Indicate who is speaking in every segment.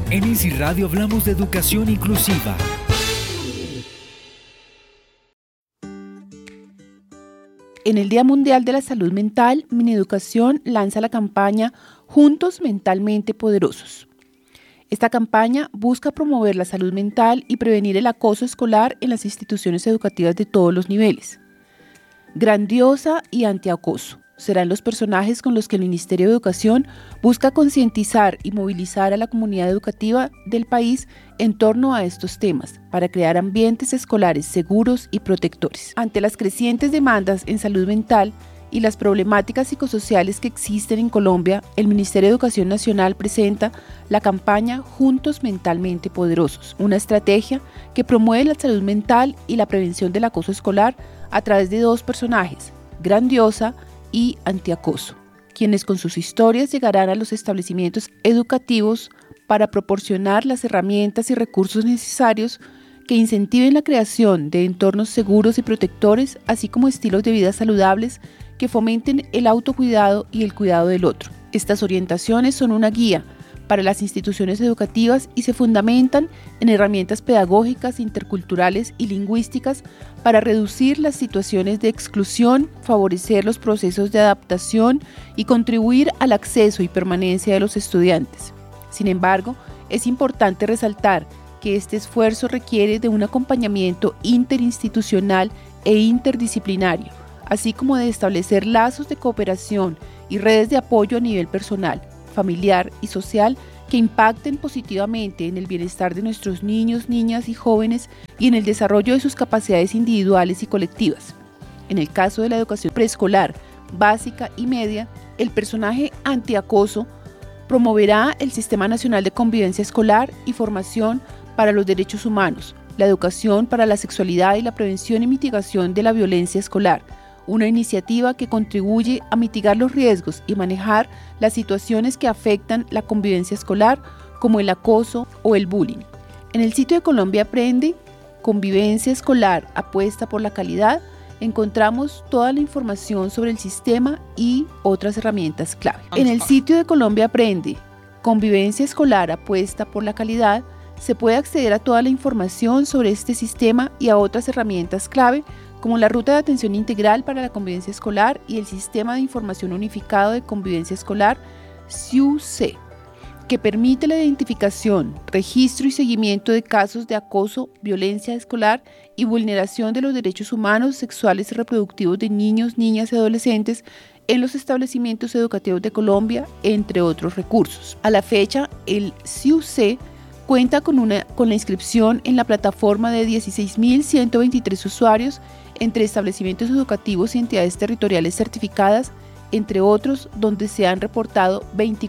Speaker 1: En Easy Radio hablamos de educación inclusiva.
Speaker 2: En el Día Mundial de la Salud Mental, Mineducación lanza la campaña Juntos Mentalmente Poderosos. Esta campaña busca promover la salud mental y prevenir el acoso escolar en las instituciones educativas de todos los niveles. Grandiosa y antiacoso serán los personajes con los que el Ministerio de Educación busca concientizar y movilizar a la comunidad educativa del país en torno a estos temas, para crear ambientes escolares seguros y protectores. Ante las crecientes demandas en salud mental y las problemáticas psicosociales que existen en Colombia, el Ministerio de Educación Nacional presenta la campaña Juntos Mentalmente Poderosos, una estrategia que promueve la salud mental y la prevención del acoso escolar a través de dos personajes, Grandiosa y Antiacoso, quienes con sus historias llegarán a los establecimientos educativos para proporcionar las herramientas y recursos necesarios que incentiven la creación de entornos seguros y protectores, así como estilos de vida saludables que fomenten el autocuidado y el cuidado del otro. Estas orientaciones son una guía para las instituciones educativas y se fundamentan en herramientas pedagógicas, interculturales y lingüísticas para reducir las situaciones de exclusión, favorecer los procesos de adaptación y contribuir al acceso y permanencia de los estudiantes. Sin embargo, es importante resaltar que este esfuerzo requiere de un acompañamiento interinstitucional e interdisciplinario, así como de establecer lazos de cooperación y redes de apoyo a nivel personal, familiar y social que impacten positivamente en el bienestar de nuestros niños, niñas y jóvenes y en el desarrollo de sus capacidades individuales y colectivas. En el caso de la educación preescolar, básica y media, el personaje antiacoso promoverá el Sistema Nacional de Convivencia Escolar y Formación para los Derechos Humanos, la educación para la sexualidad y la prevención y mitigación de la violencia escolar, una iniciativa que contribuye a mitigar los riesgos y manejar las situaciones que afectan la convivencia escolar, como el acoso o el bullying. En el sitio de Colombia Aprende, Convivencia Escolar Apuesta por la Calidad, encontramos toda la información sobre el sistema y otras herramientas clave. En el sitio de Colombia Aprende, Convivencia Escolar Apuesta por la Calidad, se puede acceder a toda la información sobre este sistema y a otras herramientas clave, como la Ruta de Atención Integral para la Convivencia Escolar y el Sistema de Información Unificado de Convivencia Escolar, SIUC, que permite la identificación, registro y seguimiento de casos de acoso, violencia escolar y vulneración de los derechos humanos, sexuales y reproductivos de niños, niñas y adolescentes en los establecimientos educativos de Colombia, entre otros recursos. A la fecha, el SIUC cuenta con la inscripción en la plataforma de 16.123 usuarios entre establecimientos educativos y entidades territoriales certificadas, entre otros, donde se han reportado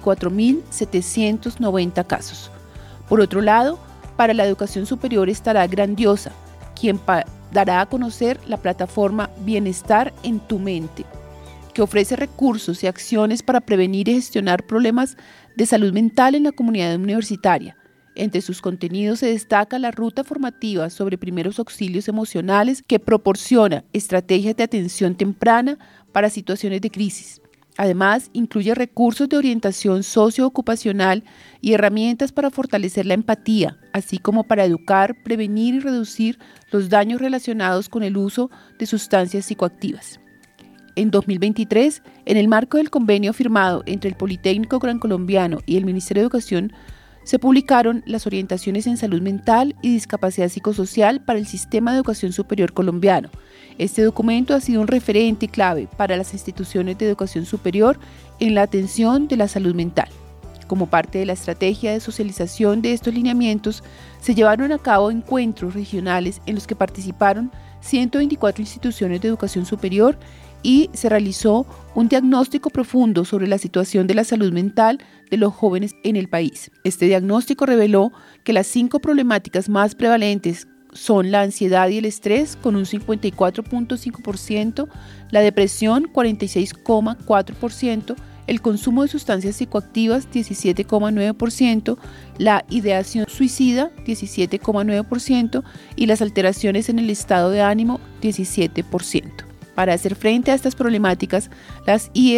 Speaker 2: 24.790 casos. Por otro lado, para la educación superior estará Grandiosa, quien dará a conocer la plataforma Bienestar en tu Mente, que ofrece recursos y acciones para prevenir y gestionar problemas de salud mental en la comunidad universitaria. Entre sus contenidos se destaca la ruta formativa sobre primeros auxilios emocionales que proporciona estrategias de atención temprana para situaciones de crisis. Además, incluye recursos de orientación socioocupacional y herramientas para fortalecer la empatía, así como para educar, prevenir y reducir los daños relacionados con el uso de sustancias psicoactivas. En 2023, en el marco del convenio firmado entre el Politécnico Gran Colombiano y el Ministerio de Educación, se publicaron las orientaciones en salud mental y discapacidad psicosocial para el Sistema de Educación Superior colombiano. Este documento ha sido un referente clave para las instituciones de educación superior en la atención de la salud mental. Como parte de la estrategia de socialización de estos lineamientos, se llevaron a cabo encuentros regionales en los que participaron 124 instituciones de educación superior y se realizó un diagnóstico profundo sobre la situación de la salud mental de los jóvenes en el país. Este diagnóstico reveló que las 5 problemáticas más prevalentes son la ansiedad y el estrés, con un 54.5%, la depresión, 46.4%, el consumo de sustancias psicoactivas, 17.9%, la ideación suicida, 17.9%, y las alteraciones en el estado de ánimo, 17%. Para hacer frente a estas problemáticas, las IES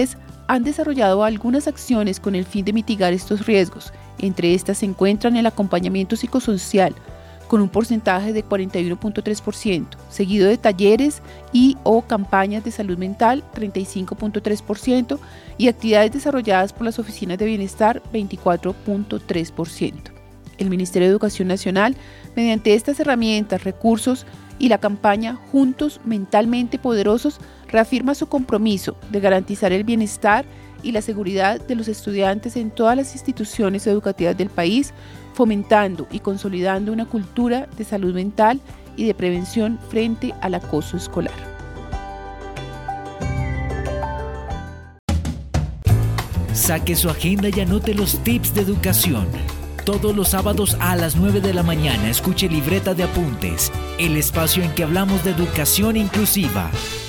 Speaker 2: han desarrollado algunas acciones con el fin de mitigar estos riesgos. Entre estas se encuentran el acompañamiento psicosocial, con un porcentaje de 41.3%, seguido de talleres y o campañas de salud mental, 35.3%, y actividades desarrolladas por las oficinas de bienestar, 24.3%. El Ministerio de Educación Nacional, mediante estas herramientas, recursos y la campaña Juntos Mentalmente Poderosos, reafirma su compromiso de garantizar el bienestar y la seguridad de los estudiantes en todas las instituciones educativas del país, fomentando y consolidando una cultura de salud mental y de prevención frente al acoso escolar.
Speaker 1: Saque su agenda y anote los tips de educación. Todos los sábados a las 9 de la mañana escuche Libreta de Apuntes, el espacio en que hablamos de educación inclusiva.